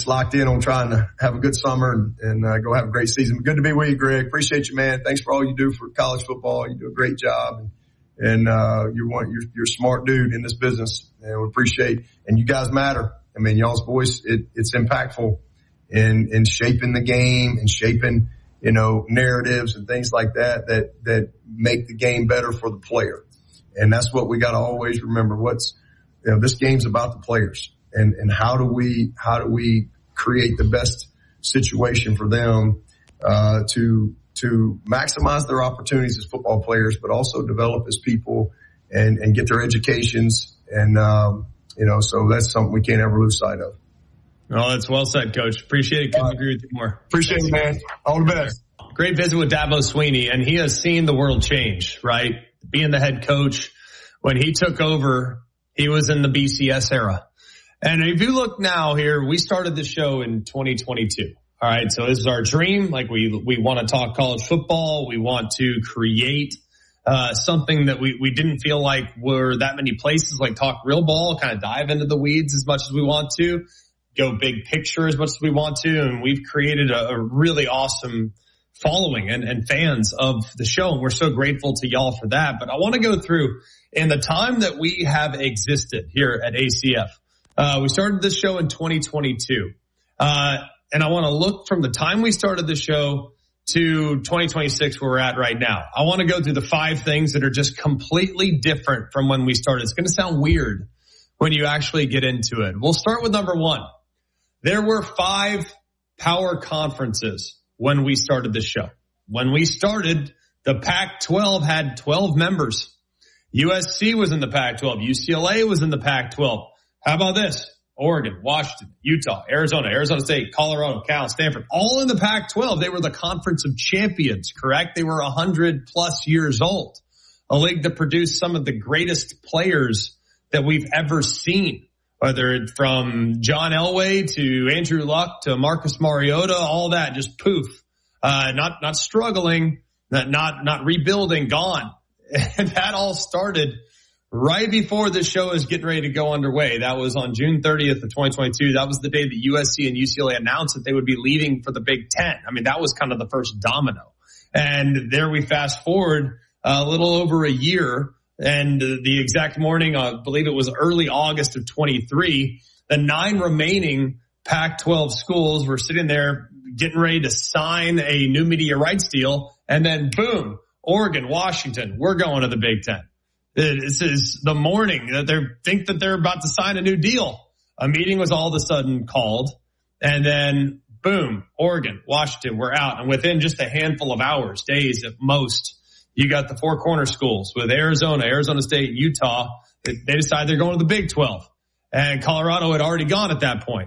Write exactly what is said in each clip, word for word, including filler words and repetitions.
just locked in on trying to have a good summer and, and uh, go have a great season. Good to be with you, Greg. Appreciate you, man. Thanks for all you do for college football. You do a great job. And, and uh, you're one, you're, you're a smart dude in this business, and we appreciate. And you guys matter. I mean, y'all's voice, it, it's impactful in, in shaping the game and shaping, you know, narratives and things like that, that, that make the game better for the player. And that's what we got to always remember. What's, you know, this game's about the players, and, and how do we, how do we create the best situation for them, uh, to, to maximize their opportunities as football players, but also develop as people and, and get their educations. And, um, you know, so that's something we can't ever lose sight of. Well, that's well said, Coach. Appreciate it. Couldn't uh, agree with you more. Appreciate Thanks. it, man. All the best. Great visit with Dabo Swinney, and he has seen the world change, right? Being the head coach, when he took over, he was in the B C S era. And if you look now here, we started the show in twenty twenty-two. All right. So this is our dream. Like we, we want to talk college football. We want to create Uh, something that we, we didn't feel like were that many places, like talk real ball, kind of dive into the weeds as much as we want to, go big picture as much as we want to. And we've created a, a really awesome following and, and fans of the show. And we're so grateful to y'all for that. But I want to go through in the time that we have existed here at A C F. Uh, we started this show in twenty twenty-two. Uh, and I want to look from the time we started the show to twenty twenty-six, where we're at right now. I want to go through the five things that are just completely different from when we started. It's going to sound weird when you actually get into it. We'll start with number one. There were five power conferences when we started this show. When we started, the Pac twelve had twelve members. U S C was in the Pac twelve. U C L A was in the Pac twelve. How about this? Oregon, Washington, Utah, Arizona, Arizona State, Colorado, Cal, Stanford, all in the Pac twelve. They were the conference of champions, correct? They were one hundred plus years old. A league that produced some of the greatest players that we've ever seen, whether it's from John Elway to Andrew Luck to Marcus Mariota, all that just poof. Uh, not, not struggling, not, not, not rebuilding, gone. And that all started right before the show is getting ready to go underway. That was on June thirtieth of twenty twenty-two. That was the day that U S C and U C L A announced that they would be leaving for the Big Ten. I mean, that was kind of the first domino. And there we fast forward a little over a year, and the exact morning, I believe it was early August of twenty-three, the nine remaining Pac twelve schools were sitting there getting ready to sign a new media rights deal. And then boom, Oregon, Washington, we're going to the Big Ten. This is the morning that they think that they're about to sign a new deal. A meeting was all of a sudden called, and then boom, Oregon, Washington, we're out. And within just a handful of hours, days at most, you got the four corner schools with Arizona, Arizona State, Utah. They decide they're going to the Big twelve, and Colorado had already gone at that point.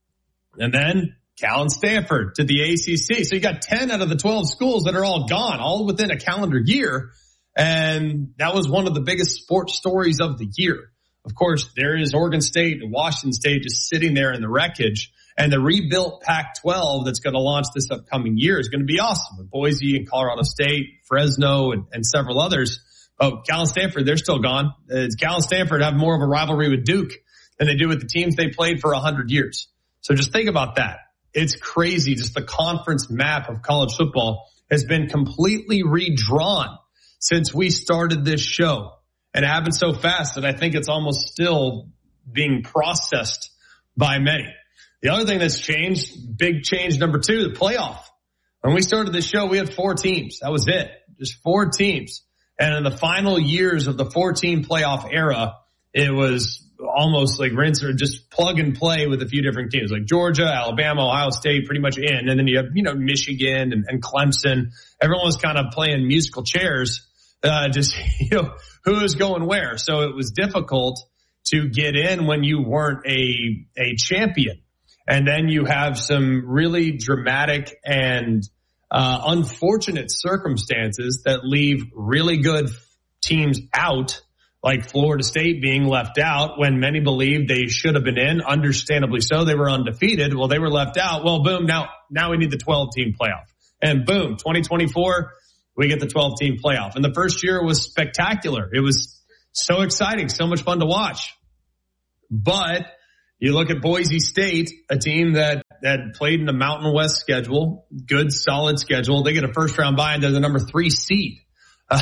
And then Cal and Stanford to the A C C. So you got ten out of the twelve schools that are all gone, all within a calendar year. And that was one of the biggest sports stories of the year. Of course, there is Oregon State and Washington State just sitting there in the wreckage. And the rebuilt Pac twelve that's going to launch this upcoming year is going to be awesome with Boise and Colorado State, Fresno, and, and several others. Oh, Cal and Stanford, they're still gone. Uh, Cal and Stanford have more of a rivalry with Duke than they do with the teams they played for one hundred years. So just think about that. It's crazy. Just the conference map of college football has been completely redrawn since we started this show, and it happened so fast that I think it's almost still being processed by many. The other thing that's changed, big change number two, the playoff. When we started this show, we had four teams. That was it. Just four teams. And in the final years of the four-team playoff era, it was almost like rinse or just plug and play with a few different teams like Georgia, Alabama, Ohio State pretty much in. And then you have, you know, Michigan and, and Clemson. Everyone was kind of playing musical chairs. Uh, just, you know, who is going where. So it was difficult to get in when you weren't a, a champion. And then you have some really dramatic and, uh, unfortunate circumstances that leave really good teams out, like Florida State being left out when many believed they should have been in. Understandably so. They were undefeated. Well, they were left out. Well, boom. Now, now we need the twelve team playoff, and boom, twenty twenty-four. We get the twelve team playoff. And the first year was spectacular. It was so exciting, so much fun to watch. But You look at Boise State, a team that, that played in the Mountain West schedule, good, solid schedule. They get a first round bye and they're the number three seed. Uh,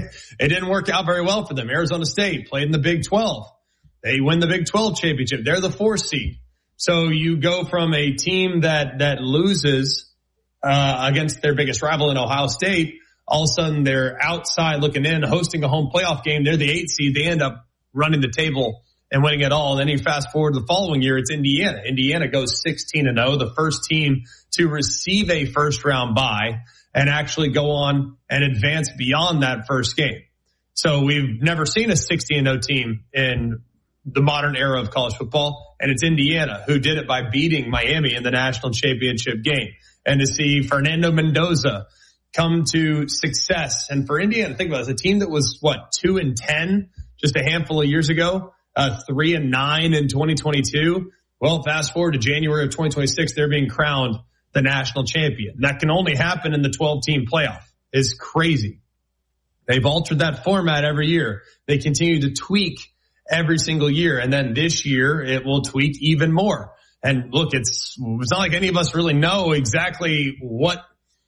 it didn't work out very well for them. Arizona State played in the Big twelve. They win the Big twelve championship. They're the fourth seed. So you go from a team that, that loses, uh, against their biggest rival in Ohio State. All of a sudden they're outside looking in, hosting a home playoff game. They're the eighth seed. They end up running the table and winning it all. And then you fast forward to the following year, it's Indiana. Indiana goes sixteen and oh, the first team to receive a first round bye and actually go on and advance beyond that first game. So we've never seen a sixteen and oh team in the modern era of college football. And it's Indiana who did it by beating Miami in the national championship game. And to see Fernando Mendoza come to success. And for Indiana, think about it, it's a team that was what, two and ten just a handful of years ago, uh, three and nine in twenty twenty-two. Well, fast forward to January of twenty twenty-six, they're being crowned the national champion. That can only happen in the twelve team playoff. It's crazy. They've altered that format every year. They continue to tweak every single year. And then this year it will tweak even more. And look, it's, it's not like any of us really know exactly what,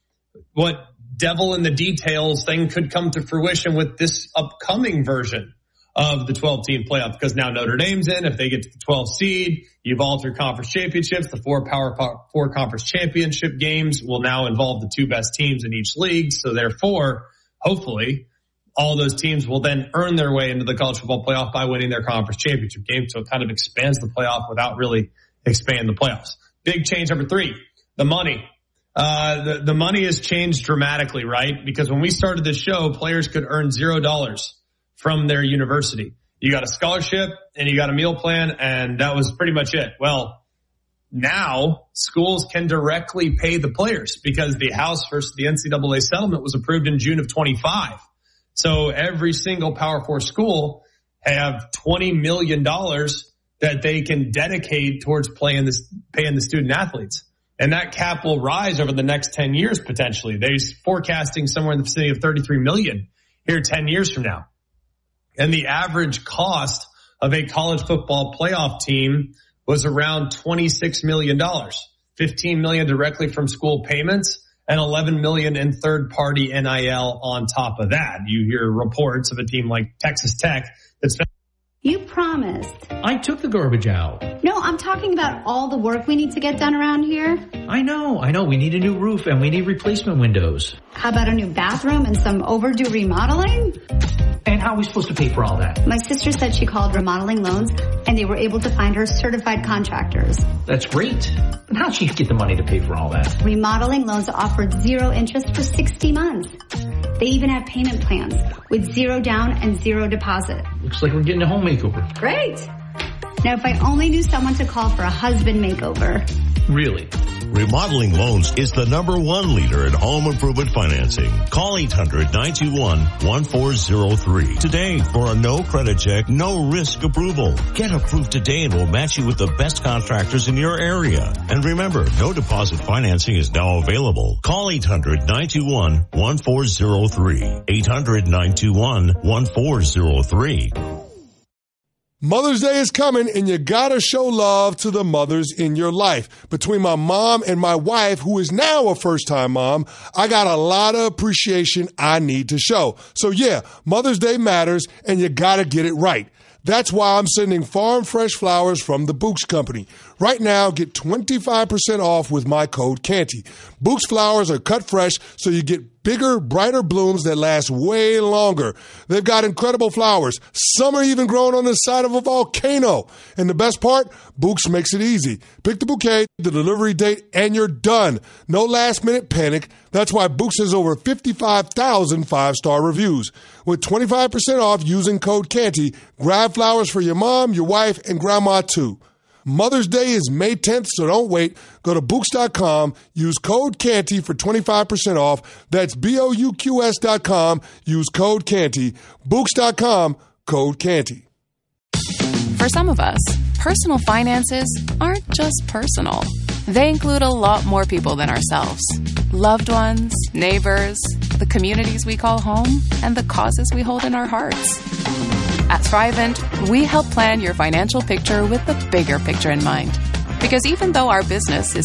what devil in the details thing could come to fruition with this upcoming version of the twelve team playoff, because now Notre Dame's in. If they get to the twelfth seed, you've altered conference championships. The four power four conference championship games will now involve the two best teams in each league. So therefore, hopefully, all those teams will then earn their way into the college football playoff by winning their conference championship game. So it kind of expands the playoff without really expanding the playoffs. Big change number three, the money. Uh, the, the money has changed dramatically, right? Because when we started this show, players could earn zero dollars from their university. You got a scholarship and you got a meal plan, and that was pretty much it. Well, now schools can directly pay the players because the House versus the N C double A settlement was approved in June of twenty-five. So every single Power Four school have twenty million dollars that they can dedicate towards playing this, paying the student athletes. And that cap will rise over the next ten years potentially. They're forecasting somewhere in the vicinity of thirty-three million here ten years from now. And the average cost of a college football playoff team was around twenty-six million dollars, fifteen million dollars directly from school payments and eleven million dollars in third-party N I L on top of that. You hear reports of a team like Texas Tech that's been. You promised. I took the garbage out. No, I'm talking about all the work we need to get done around here. I know, I know. We need a new roof and we need replacement windows. How about a new bathroom and some overdue remodeling? And how are we supposed to pay for all that? My sister said she called Remodeling Loans and they were able to find her certified contractors. That's great. And how'd she get the money to pay for all that? Remodeling Loans offered zero interest for sixty months. They even have payment plans with zero down and zero deposit. Looks like we're getting a home makeover. Great. Now, if I only knew someone to call for a husband makeover. Really? Remodeling Loans is the number one leader in home improvement financing. Call eight hundred, nine two one, one four zero three today for a no credit check, no risk approval. Get approved today and we'll match you with the best contractors in your area. And remember, no deposit financing is now available. Call eight hundred, nine two one, one four zero three. eight hundred, nine two one, one four zero three. Mother's Day is coming, and you gotta show love to the mothers in your life. Between my mom and my wife, who is now a first-time mom, I got a lot of appreciation I need to show. So yeah, Mother's Day matters, and you gotta get it right. That's why I'm sending farm fresh flowers from the Books Company. Right now, get twenty-five percent off with my code Canty. Books flowers are cut fresh, so you get bigger, brighter blooms that last way longer. They've got incredible flowers. Some are even growing on the side of a volcano. And the best part, Books makes it easy. Pick the bouquet, the delivery date, and you're done. No last-minute panic. That's why Books has over fifty-five thousand five-star reviews. With twenty-five percent off using code Canty, grab flowers for your mom, your wife, and grandma too. Mother's Day is May tenth, so don't wait. Go to Books dot com, use code Canty for twenty-five percent off. That's B O U Q S dot com, use code Canty. Books dot com, code Canty. For some of us, personal finances aren't just personal. They include a lot more people than ourselves. Loved ones, neighbors, the communities we call home, and the causes we hold in our hearts. At Thrivent, we help plan your financial picture with the bigger picture in mind. Because even though our business is